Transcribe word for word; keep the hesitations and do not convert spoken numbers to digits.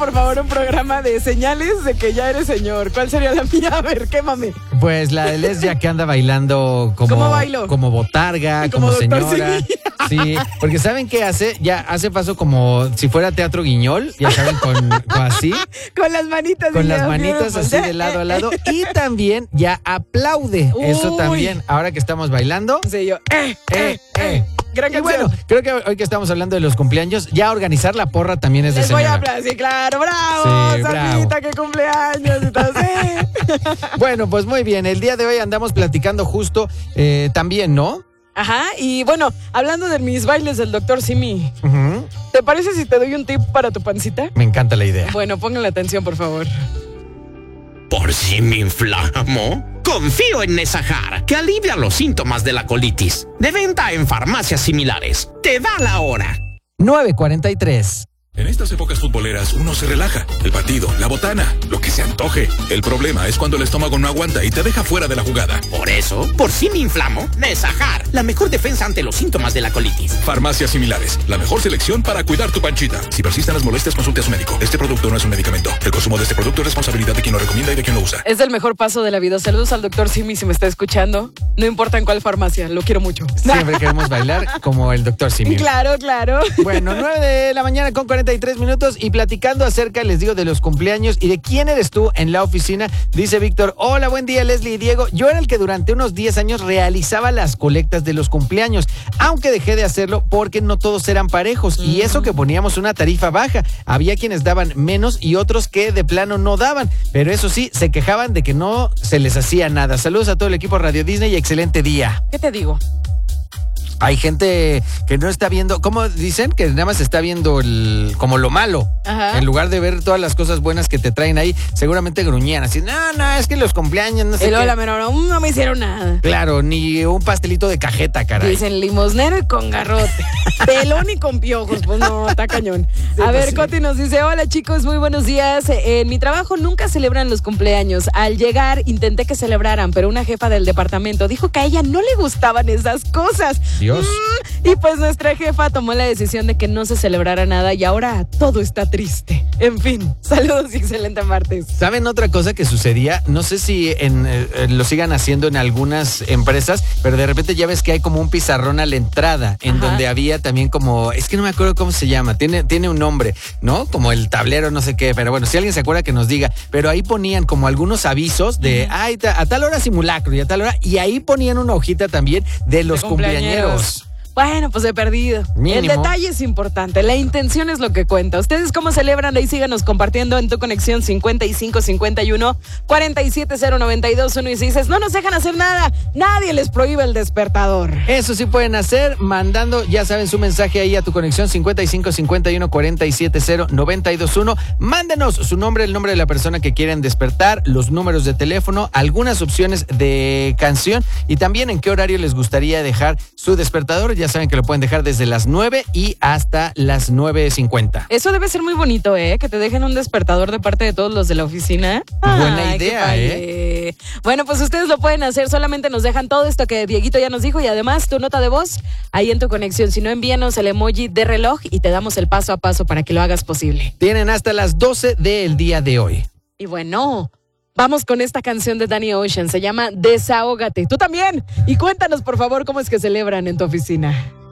por favor, un programa de señales de que ya eres señor. ¿Cuál sería la mía? A ver, quémame. Pues la de Leslia que anda bailando como, ¿Cómo bailo? como botarga, como como, doctor señora. Simi. Sí, porque ¿saben qué hace? Ya hace paso como si fuera teatro guiñol, ya saben, con, con así. Con las manitas. Con las ya, manitas así de lado a lado. Y también ya aplaude. Uy. Eso también. Ahora que estamos bailando. Sí, yo. Eh, Eh, eh. Gran Y canción. bueno, creo que hoy que estamos hablando de los cumpleaños, ya organizar la porra también es de Les voy a señora. aplaudir, sí, claro, bravo, Sí, Sandrita, que cumpleaños y todo, sí. Bueno, pues muy bien, el día de hoy andamos platicando justo eh, también, ¿no? Ajá, y bueno, hablando de mis bailes del doctor Simi, Uh-huh. ¿te parece si te doy un tip para tu pancita? Me encanta la idea. Bueno, pónganle atención, por favor. Por si me inflamo, confío en Nesajar, que alivia los síntomas de la colitis. De venta en farmacias similares. Te da la hora. nueve cuarenta y tres. En estas épocas futboleras uno se relaja. El partido, la botana, lo que se antoje. El problema es cuando el estómago no aguanta y te deja fuera de la jugada. Por eso, por si me inflamo, Nesajar, la mejor defensa ante los síntomas de la colitis. Farmacias similares, la mejor selección para cuidar tu panchita. Si persisten las molestias, consulte a su médico. Este producto no es un medicamento. El consumo de este producto es responsabilidad de quien lo recomienda y de quien lo usa. Es el mejor paso de la vida. Saludos al doctor Simi si me está escuchando. No importa en cuál farmacia, lo quiero mucho. Siempre queremos bailar como el doctor Simi. Claro, claro. Bueno, nueve de la mañana con cuarenta y tres minutos y platicando acerca, les digo, de los cumpleaños y de quién eres tú en la oficina. Dice Víctor, hola, buen día, Leslie y Diego. Yo era el que durante unos diez años realizaba las colectas de los cumpleaños, aunque dejé de hacerlo porque no todos eran parejos y eso que poníamos una tarifa baja. Había quienes daban menos y otros que de plano no daban, pero eso sí, se quejaban de que no se les hacía nada. Saludos a todo el equipo Radio Disney y excelente día. ¿Qué te digo? Hay gente que no está viendo, ¿cómo dicen? Que nada más está viendo el, como lo malo. Ajá. En lugar de ver todas las cosas buenas que te traen ahí, seguramente gruñían así, no, no, es que los cumpleaños, no sé El qué. hola, menor, no, no me hicieron nada. Claro, ni un pastelito de cajeta, caray. Dicen limosnero y con garrote. Pelón y con piojos. Pues no, está cañón. Sí, A pues ver, sí. Coti nos dice, hola chicos, muy buenos días. En mi trabajo nunca celebran los cumpleaños. Al llegar intenté que celebraran, pero una jefa del departamento dijo que a ella no le gustaban esas cosas. Dios. Mm, y pues nuestra jefa tomó la decisión de que no se celebrara nada y ahora todo está triste. En fin, saludos y excelente martes. ¿Saben otra cosa que sucedía? No sé si en, eh, lo sigan haciendo en algunas empresas, pero de repente ya ves que hay como un pizarrón a la entrada, en Ajá. donde había también como, es que no me acuerdo cómo se llama, tiene, tiene un nombre, ¿no? Como el tablero, no sé qué, pero bueno, si alguien se acuerda que nos diga, pero ahí ponían como algunos avisos de, uh-huh. ay, ta, a tal hora simulacro y a tal hora, y ahí ponían una hojita también de los De cumpleañeros. cumpleañeros. Bueno, pues he perdido. Mínimo. El detalle es importante, la intención es lo que cuenta. ¿Ustedes cómo celebran? Ahí síganos compartiendo en tu conexión cincuenta y cinco cincuenta y uno cuarenta y siete cero noventa y dos uno y si dices, no nos dejan hacer nada, nadie les prohíbe el despertador. Eso sí pueden hacer mandando, ya saben, su mensaje ahí a tu conexión cincuenta y cinco cincuenta y uno cuarenta y siete cero noventa y dos uno. Mándenos su nombre, el nombre de la persona que quieren despertar, los números de teléfono, algunas opciones de canción y también en qué horario les gustaría dejar su despertador. Ya saben que lo pueden dejar desde las nueve y hasta las nueve cincuenta. Eso debe ser muy bonito, ¿eh? Que te dejen un despertador de parte de todos los de la oficina. Buena Ay, idea, ¿eh? Bueno, pues ustedes lo pueden hacer, solamente nos dejan todo esto que Dieguito ya nos dijo y además tu nota de voz ahí en tu conexión. Si no, envíanos el emoji de reloj y te damos el paso a paso para que lo hagas posible. Tienen hasta las doce del día de hoy. Y bueno, vamos con esta canción de Danny Ocean, se llama Desahógate. Tú también. Y cuéntanos, por favor, cómo es que celebran en tu oficina.